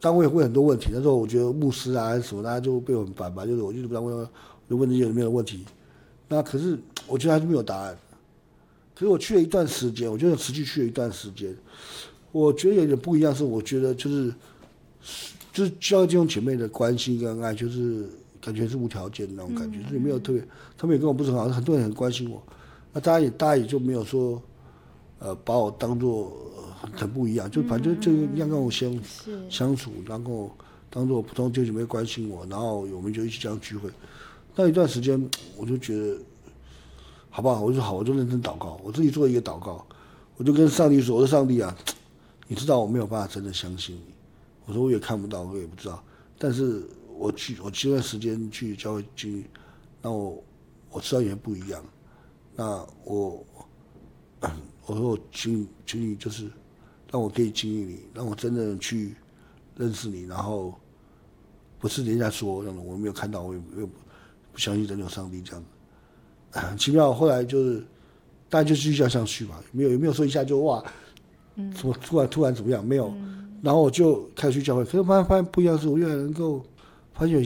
单位会很多问题，那时候我觉得牧师啊还是什么，大家就被我很烦吧，就是我就是不知道我就问这些有没有问题，那可是我觉得还是没有答案。可是我去了一段时间，我觉得持续去了一段时间，我觉得有点不一样，是我觉得就是教会弟兄姐妹的关心跟爱，就是感觉是无条件的那种感觉，就是没有特别，他们也跟我不是很好，很多人很关心我，那大家也就没有说把我当做很不一样，就反正就一样跟我相处，然后当做普通弟兄姐妹关心我，然后我们就一起这样聚会。那一段时间我就觉得，好不好？我就好，我就认真祷告，我自己做一个祷告，我就跟上帝说：“我说上帝啊，你知道我没有办法真的相信你，我说我也看不到，我也不知道，但是我这段时间去教会经历，那我知道也不一样，那我说我经历就是让我可以经历你，让我真的去认识你，然后不是人家说那种我没有看到，我也不相信真的有上帝这样。”很奇妙，后来就是大家就继续这样去吧，也没有说一下就哇，怎么突然怎么样，没有，然后我就开始去教会，可是发现不一样的是，我越来能够发现